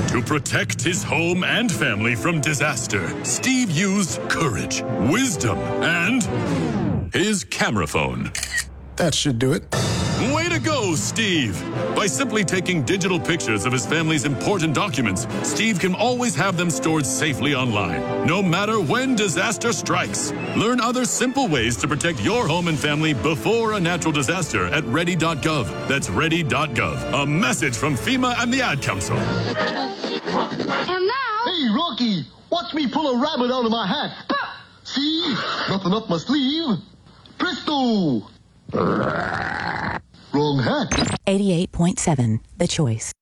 To protect his home and family from disaster, Steve used courage, wisdom, and his camera phone. That should do it. Way to go, Steve! By simply taking digital pictures of his family's important documents, Steve can always have them stored safely online, no matter when disaster strikes. Learn other simple ways to protect your home and family before a natural disaster at ready.gov. That's ready.gov. A message from FEMA and the Ad Council. And now... Hey, Rocky, watch me pull a rabbit out of my hat. See? Nothing up my sleeve. Presto! Wrong hat. 88.7, The Choice.